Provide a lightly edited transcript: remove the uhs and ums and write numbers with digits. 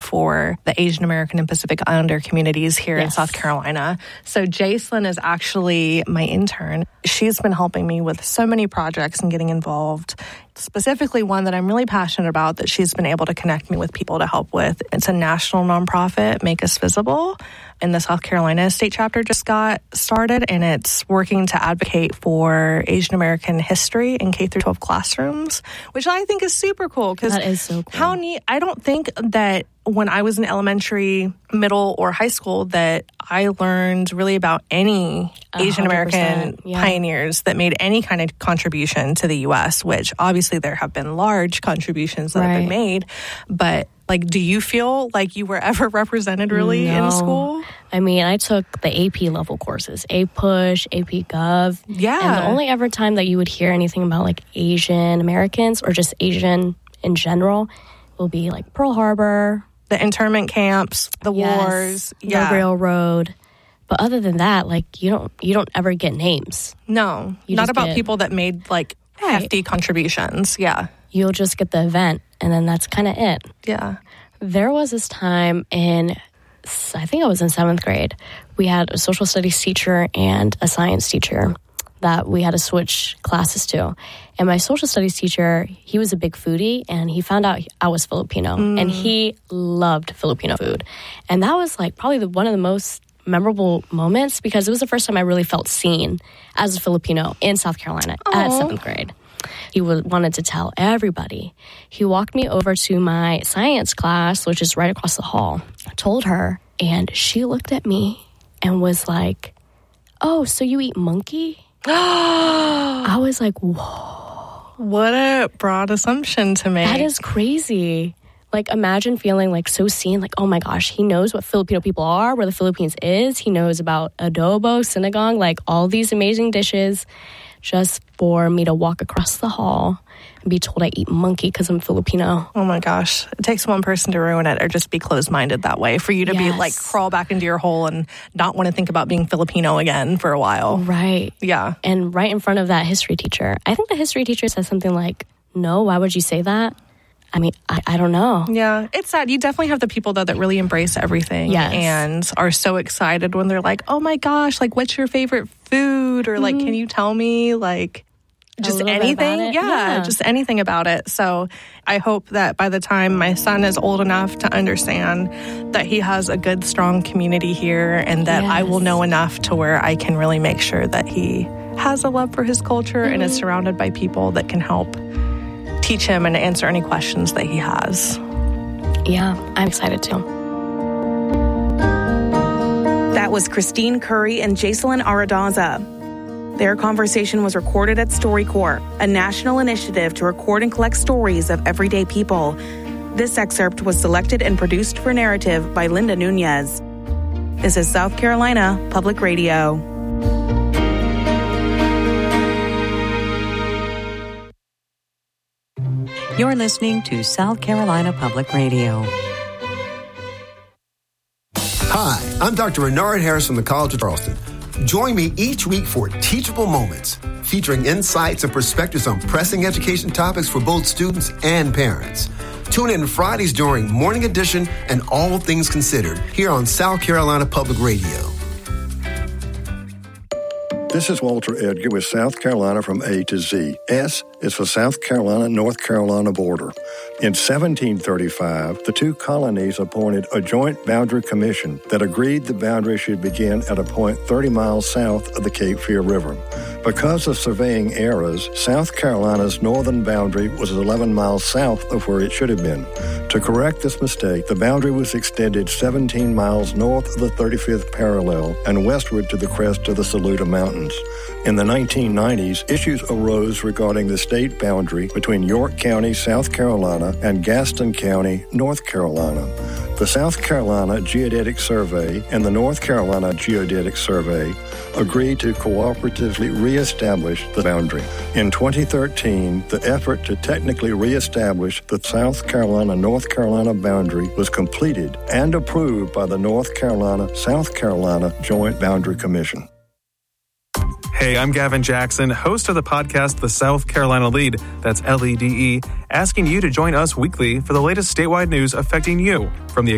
for the Asian American and Pacific Islander communities here in South Carolina. So Jacelyn is actually my intern. She's been helping me with so many projects and getting involved. Specifically one that I'm really passionate about that she's been able to connect me with people to help with. It's a national nonprofit, Make Us Visible, and the South Carolina state chapter just got started, and it's working to advocate for Asian American history in K-12 classrooms, which I think is super cool. That is so cool. How neat. I don't think that when I was in elementary, middle, or high school that I learned really about any Asian American pioneers that made any kind of contribution to the U.S., which obviously there have been large contributions that have been made. But like, do you feel like you were ever represented really in school? I mean, I took the AP level courses, APUSH, AP Gov. Yeah. And the only ever time that you would hear anything about like Asian Americans or just Asian in general will be like Pearl Harbor, the internment camps, the wars, the railroad. But other than that, like you don't ever get names. No, not about people that made like hefty contributions. Yeah. You'll just get the event, and then that's kind of it. Yeah. There was this time I think I was in 7th grade. We had a social studies teacher and a science teacher that we had to switch classes to. And my social studies teacher, he was a big foodie, and he found out I was Filipino, and he loved Filipino food. And that was like probably one of the most memorable moments because it was the first time I really felt seen as a Filipino in South Carolina at 7th grade. He wanted to tell everybody. He walked me over to my science class, which is right across the hall. I told her, and she looked at me and was like, "Oh, so you eat monkey?" I was like, whoa. What a broad assumption to make. That is crazy. Like, imagine feeling like so seen, like, oh my gosh, he knows what Filipino people are, where the Philippines is. He knows about adobo, sinigang, like all these amazing dishes, just for me to walk across the hall and be told I eat monkey because I'm Filipino. Oh my gosh. It takes one person to ruin it or just be closed-minded that way for you to be like crawl back into your hole and not want to think about being Filipino again for a while. Right. Yeah. And right in front of that history teacher. I think the history teacher said something like, "No, why would you say that?" I mean, I don't know. Yeah, it's sad. You definitely have the people, though, that really embrace everything and are so excited when they're like, "Oh my gosh, like, what's your favorite food?" Or like, "Can you tell me, like, just anything?" Yeah, just anything about it. So I hope that by the time my son is old enough to understand that he has a good, strong community here and that I will know enough to where I can really make sure that he has a love for his culture and is surrounded by people that can help teach him and answer any questions that he has. Yeah, I'm excited too. That was Christine Curry and Jacelyn Aradaza. Their conversation was recorded at StoryCorps, a national initiative to record and collect stories of everyday people. This excerpt was selected and produced for Narrative by Linda Nunez. This is South Carolina Public Radio. You're listening to South Carolina Public Radio. Hi, I'm Dr. Renard Harris from the College of Charleston. Join me each week for Teachable Moments, featuring insights and perspectives on pressing education topics for both students and parents. Tune in Fridays during Morning Edition and All Things Considered here on South Carolina Public Radio. This is Walter Edgar with South Carolina from A to Z. S is for South Carolina-North Carolina border. In 1735, the two colonies appointed a joint boundary commission that agreed the boundary should begin at a point 30 miles south of the Cape Fear River. Because of surveying errors, South Carolina's northern boundary was 11 miles south of where it should have been. To correct this mistake, the boundary was extended 17 miles north of the 35th parallel and westward to the crest of the Saluda Mountains. In the 1990s, issues arose regarding the state boundary between York County, South Carolina, and Gaston County, North Carolina. The South Carolina Geodetic Survey and the North Carolina Geodetic Survey agreed to cooperatively reestablish the boundary. In 2013, the effort to technically reestablish the South Carolina-North Carolina boundary was completed and approved by the North Carolina-South Carolina Joint Boundary Commission. Hey, I'm Gavin Jackson, host of the podcast The South Carolina Lead, that's LEDE, asking you to join us weekly for the latest statewide news affecting you, from the